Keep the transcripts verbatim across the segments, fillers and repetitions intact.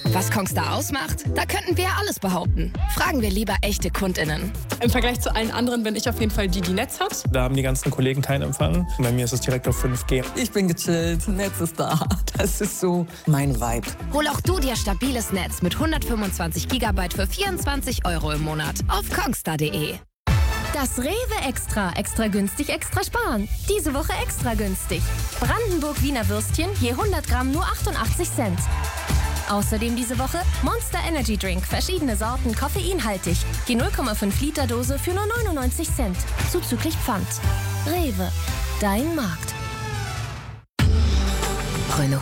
Was Kongstar ausmacht? Da könnten wir ja alles behaupten. Fragen wir lieber echte KundInnen. Im Vergleich zu allen anderen bin ich auf jeden Fall die, die Netz hat. Da haben die ganzen Kollegen keinen Empfang. Bei mir ist es direkt auf fünf G. Ich bin gechillt, Netz ist da. Das ist so mein Vibe. Hol auch du dir stabiles Netz mit hundertfünfundzwanzig Gigabyte für vierundzwanzig Euro im Monat auf kongstar punkt de. Das Rewe Extra. Extra günstig, extra sparen. Diese Woche extra günstig. Brandenburg Wiener Würstchen, je hundert Gramm nur achtundachtzig Cent. Außerdem diese Woche Monster Energy Drink, verschiedene Sorten, koffeinhaltig. Die null Komma fünf Liter Dose für nur neunundneunzig Cent. Zuzüglich Pfand. Rewe, dein Markt. Renault.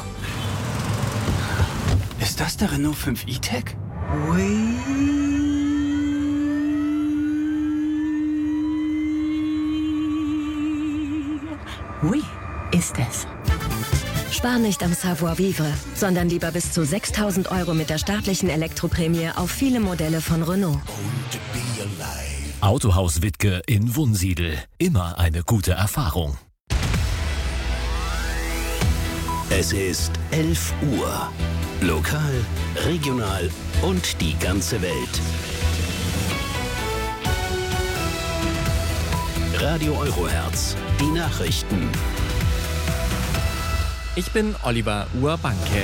Ist das der Renault fünf E-Tech? Ui. Oui, ist es. Spar nicht am Savoir-vivre, sondern lieber bis zu sechstausend Euro mit der staatlichen Elektroprämie auf viele Modelle von Renault. Autohaus Wittke in Wunsiedel. Immer eine gute Erfahrung. Es ist elf Uhr. Lokal, regional und die ganze Welt. Radio Eurohertz. Die Nachrichten. Ich bin Oliver Urbanke.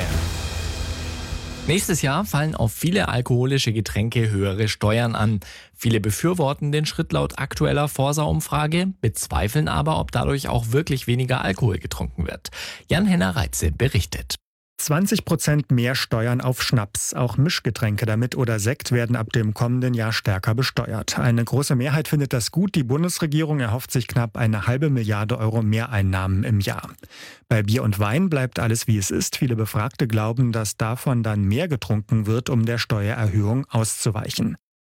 Nächstes Jahr fallen auf viele alkoholische Getränke höhere Steuern an. Viele befürworten den Schritt laut aktueller Forsa-Umfrage, bezweifeln aber, ob dadurch auch wirklich weniger Alkohol getrunken wird. Jan-Henner Reitze berichtet. zwanzig Prozent mehr Steuern auf Schnaps. Auch Mischgetränke damit oder Sekt werden ab dem kommenden Jahr stärker besteuert. Eine große Mehrheit findet das gut. Die Bundesregierung erhofft sich knapp eine halbe Milliarde Euro Mehreinnahmen im Jahr. Bei Bier und Wein bleibt alles wie es ist. Viele Befragte glauben, dass davon dann mehr getrunken wird, um der Steuererhöhung auszuweichen.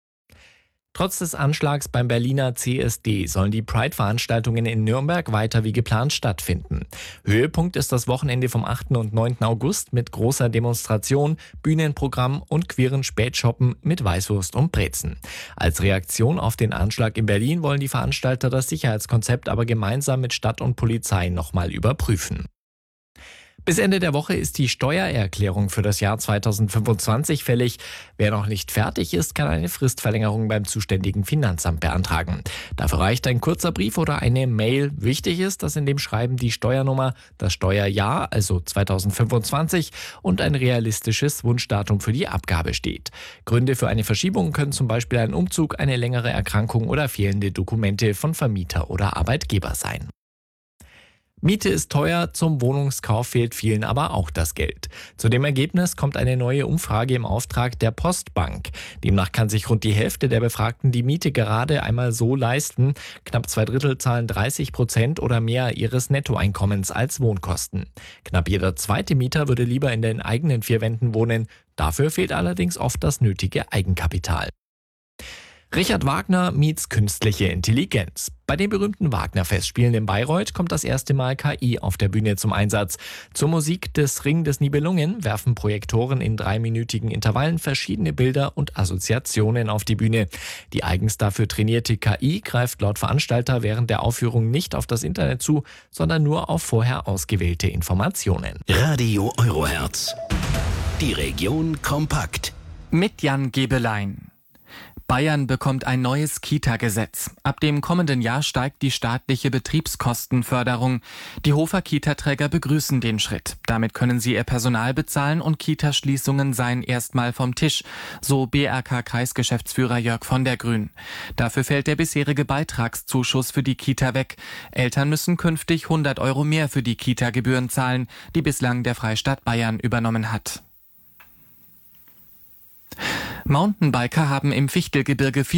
Trotz des Anschlags beim Berliner C S D sollen die Pride-Veranstaltungen in Nürnberg weiter wie geplant stattfinden. Höhepunkt ist das Wochenende vom achten und neunten August mit großer Demonstration, Bühnenprogramm und queeren Spätshoppen mit Weißwurst und Brezen. Als Reaktion auf den Anschlag in Berlin wollen die Veranstalter das Sicherheitskonzept aber gemeinsam mit Stadt und Polizei nochmal überprüfen. Bis Ende der Woche ist die Steuererklärung für das Jahr zweitausendfünfundzwanzig fällig. Wer noch nicht fertig ist, kann eine Fristverlängerung beim zuständigen Finanzamt beantragen. Dafür reicht ein kurzer Brief oder eine Mail. Wichtig ist, dass in dem Schreiben die Steuernummer, das Steuerjahr, also zweitausendfünfundzwanzig, und ein realistisches Wunschdatum für die Abgabe steht. Gründe für eine Verschiebung können zum Beispiel ein Umzug, eine längere Erkrankung oder fehlende Dokumente von Vermieter oder Arbeitgeber sein. Miete ist teuer, zum Wohnungskauf fehlt vielen aber auch das Geld. Zu dem Ergebnis kommt eine neue Umfrage im Auftrag der Postbank. Demnach kann sich rund die Hälfte der Befragten die Miete gerade einmal so leisten. Knapp zwei Drittel zahlen dreißig Prozent oder mehr ihres Nettoeinkommens als Wohnkosten. Knapp jeder zweite Mieter würde lieber in den eigenen vier Wänden wohnen. Dafür fehlt allerdings oft das nötige Eigenkapital. Richard Wagner meets künstliche Intelligenz. Bei den berühmten Wagner-Festspielen in Bayreuth kommt das erste Mal K I auf der Bühne zum Einsatz. Zur Musik des Ring des Nibelungen werfen Projektoren in dreiminütigen Intervallen verschiedene Bilder und Assoziationen auf die Bühne. Die eigens dafür trainierte K I greift laut Veranstalter während der Aufführung nicht auf das Internet zu, sondern nur auf vorher ausgewählte Informationen. Radio Eurohertz. Die Region kompakt. Mit Jan Gebelein. Bayern bekommt ein neues Kita-Gesetz. Ab dem kommenden Jahr steigt die staatliche Betriebskostenförderung. Die Hofer-Kita-Träger begrüßen den Schritt. Damit können sie ihr Personal bezahlen und Kitaschließungen seien erstmal vom Tisch, so B R K-Kreisgeschäftsführer Jörg von der Grün. Dafür fällt der bisherige Beitragszuschuss für die Kita weg. Eltern müssen künftig hundert Euro mehr für die Kita-Gebühren zahlen, die bislang der Freistaat Bayern übernommen hat. Mountainbiker haben im Fichtelgebirge